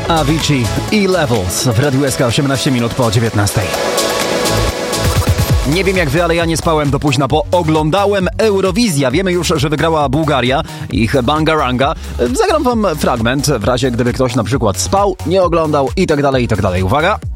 Avicii i Levels w Radiu SK 18 minut po 19. Nie wiem jak wy, ale ja nie spałem do późna, bo oglądałem Eurowizję. Wiemy już, że wygrała Bułgaria, ich Bangaranga. Zagram wam fragment, w razie gdyby ktoś na przykład spał, nie oglądał i tak dalej, i tak dalej. Uwaga!